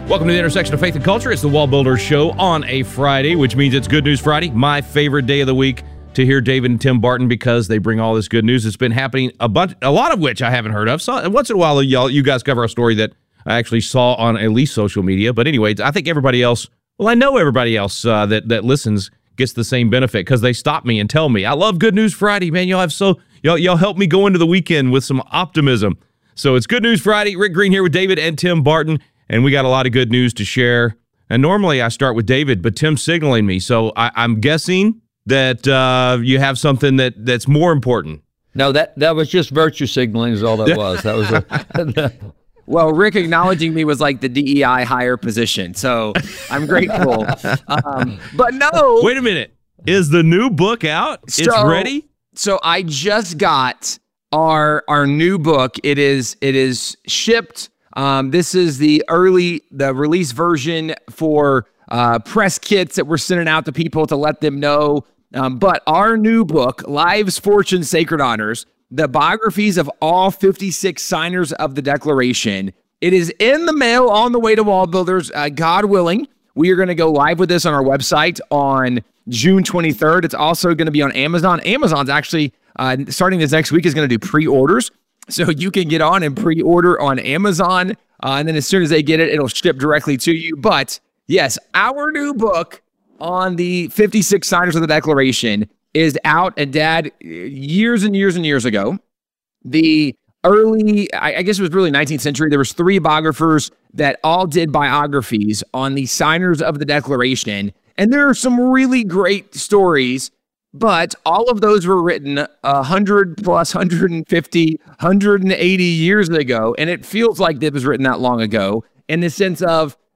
Welcome to the intersection of faith and culture. It's the Wall Builders Show on a Friday, which means it's Good News Friday, my favorite day of the week to hear David and Tim Barton because they bring all this good news. It's been happening, a lot of which I haven't heard of. So once in a while, you guys cover a story that I actually saw on at least social media. But anyway, I think everybody else, I know everybody else that listens gets the same benefit because they stop me and tell me, I love Good News Friday, man. Y'all help me go into the weekend with some optimism. So it's Good News Friday. Rick Green here with David and Tim Barton. And we got a lot of good news to share. And normally I start with David, but Tim's signaling me. So I'm guessing that you have something that's more important. No, that was just virtue signaling is all that was. That was Well, Rick acknowledging me was like the DEI higher position. So I'm grateful. But no. Wait a minute. Is the new book out? It's ready? So I just got our new book. It is shipped. This is the release version for press kits that we're sending out to people to let them know. But our new book, Lives, Fortunes, Sacred Honors, the biographies of all 56 signers of the Declaration. It is in the mail on the way to Wall Builders. God willing, we are going to go live with this on our website on June 23rd. It's also going to be on Amazon. Amazon's actually, starting this next week, is going to do pre-orders. So you can get on and pre-order on Amazon, and then as soon as they get it, it'll ship directly to you. But yes, our new book on the 56 signers of the Declaration is out. And Dad, years and years and years ago, the early, I guess it was really 19th century, there was 3 biographers that all did biographies on the signers of the Declaration. And there are some really great stories. But all of those were written 100 plus, 150, 180 years ago. And it feels like it was written that long ago in the sense of